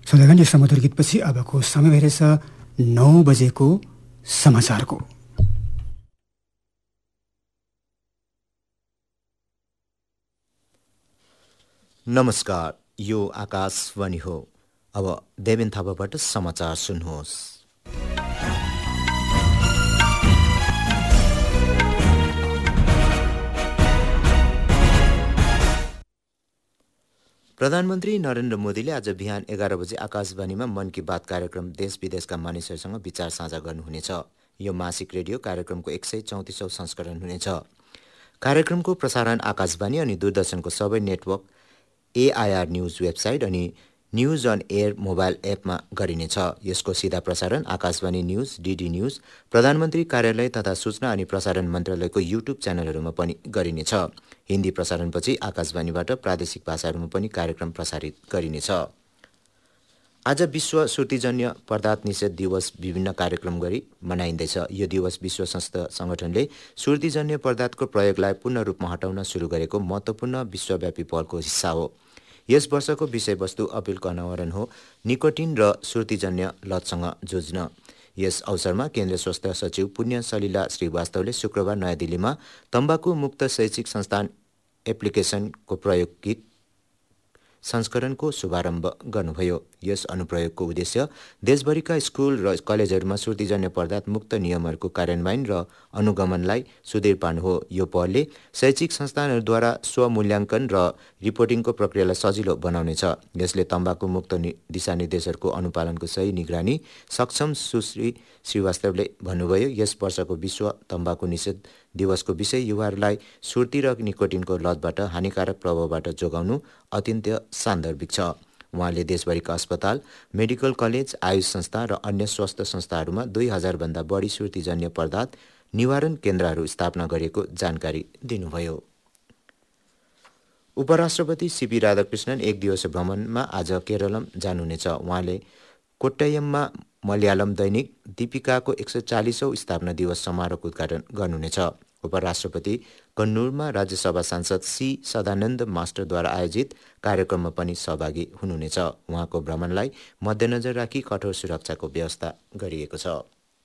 सुन्दैगनी यस मधुर गीतपछि अबको समय भइरहेछ 9 बजेको समाचारको। नमस्कार, यो आकाशवाणी हो। अब देवेन थापाबाट समाचार सुन्नुहोस्। प्रधानमन्त्री नरेन्द्र मोदीले आज बिहान 11 बजे आकाशवाणीमा मन की बात कार्यक्रम देश विदेशका मानिसहरूसँग विचार साझा गर्नुहुनेछ। यो मासिक रेडियो कार्यक्रमको 134औं संस्करण हुनेछ। कार्यक्रमको प्रसारण आकाशवाणी अनि दूरदर्शनको सबै नेटवर्क, एआईआर न्यूज वेबसाइट अनि न्यूज अन एयर मोबाइल एपमा गरिनेछ। यसको सीधा प्रसारण आकाशवाणी न्यूज, डीडी न्यूज, प्रधानमन्त्री कार्यालय तथा सूचना अनि प्रसारण मन्त्रालयको युट्युब च्यानलहरूमा पनि गरिनेछ। हिन्दी प्रसारणपछि आकाशवाणीबाट प्रादेशिक भाषाहरूमा पनि कार्यक्रम प्रसारित गरिनेछ। आज विश्व सुर्तीजन्य पदार्थ निषेध दिवस विभिन्न कार्यक्रम गरी मनाइँदैछ। यो दिवस विश्व स्वास्थ्य सङ्गठनले सुर्तीजन्य पदार्थको प्रयोगलाई पूर्ण रूपमा हटाउन सुरु गरेको महत्त्वपूर्ण विश्वव्यापी पहलको हिस्सा हो। यस वर्षको विषयवस्तु अपिलको अनावरण हो, निकोटिन र सुर्तीजन्य लतसँग जुझ्न। यस अवसरमा केन्द्रीय स्वास्थ्य सचिव पुण्य सलिला श्रीवास्तवले शुक्रबार नयाँ दिल्लीमा तम्बाकु मुक्त शैक्षिक संस्थान एप्लिकेसनको प्रयोगित संस्करणको शुभारम्भ गर्नुभयो। यस अनुप्रयोगको उद्देश्य देशभरिका स्कुल र कलेजहरूमा सुर्तीजन्य पदार्थ मुक्त नियमहरूको कार्यान्वयन र अनुगमनलाई सुदृढ पार्नु हो। यो पहलले शैक्षिक संस्थानहरूद्वारा स्वमूल्याङ्कन र रिपोर्टिङको प्रक्रियालाई सजिलो बनाउनेछ। यसले तम्बाकु मुक्त दिशानिर्देशहरूको अनुपालनको सही निगरानी सक्षम सुश्री श्रीवास्तवले भन्नुभयो। यस वर्षको विश्व तम्बाकु निषेध दिवसको विषय युवाहरूलाई सुर्ती र निकोटिनको लतबाट हानिकारक प्रभावबाट जोगाउनु अत्यन्त सान्दर्भिक छ। उहाँले देशभरिका अस्पताल, मेडिकल कलेज, आयुष संस्था र अन्य स्वास्थ्य संस्थाहरूमा 2000 भन्दा बढी सुर्तीजन्य पदार्थ निवारण केन्द्रहरू स्थापना गरिएको जानकारी दिनुभयो। उपराष्ट्रपति सीपी राधाकृष्णन एक दिवसीय भ्रमणमा आज केरलम जानुहुनेछ। उहाँले कोट्टयममा मलयालम दैनिक दीपिकाको 140औं स्थापना दिवस समारोहको उद्घाटन गर्नुहुनेछ। उपराष्ट्रपति कन्नुरमा राज्यसभा सांसद सी सदानन्द मास्टरद्वारा आयोजित कार्यक्रममा पनि सहभागी हुनुहुनेछ। उहाँको भ्रमणलाई मध्यनजर राखी कठोर सुरक्षाको व्यवस्था गरिएको छ।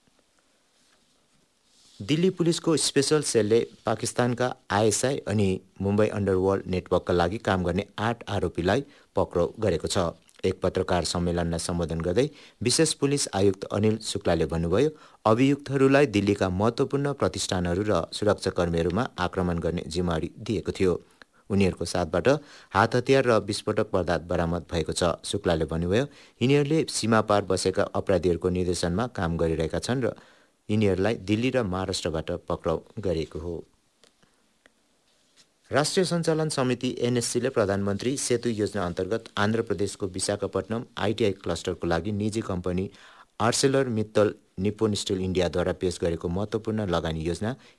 दिल्ली पुलिसको स्पेशल सेलले पाकिस्तानका आइएसआई अनि मुम्बई अन्डरवर्ल्ड नेटवर्कका लागि काम गर्ने 8 आरोपीलाई पक्राउ गरेको छ। एक पत्रकार सम्मेलनलाई सम्बोधन गर्दै विशेष पुलिस आयुक्त अनिल शुक्लाले भन्नुभयो, अभियुक्तहरूलाई दिल्लीका महत्त्वपूर्ण प्रतिष्ठानहरू र सुरक्षाकर्मीहरूमा आक्रमण गर्ने जिम्मेवारी दिएको थियो। उनीहरूको साथबाट हात हतियार र विस्फोटक पदार्थ बरामद भएको छ। शुक्लाले भन्नुभयो, यिनीहरूले सीमा पार बसेका अपराधीहरूको निर्देशनमा काम गरिरहेका छन् र यिनीहरूलाई दिल्ली र महाराष्ट्रबाट पक्राउ गरिएको हो। राष्ट्रिय सञ्चालन समिति एनएससीले प्रधानमन्त्री सेतु योजना अन्तर्गत आन्ध्र प्रदेशको विशाखापट्टनम आइटिआई क्लस्टरको लागि निजी company Arcelor Mittal Nippon still इन्डियाद्वारा पेश गरेको महत्त्वपूर्ण लगानी योजना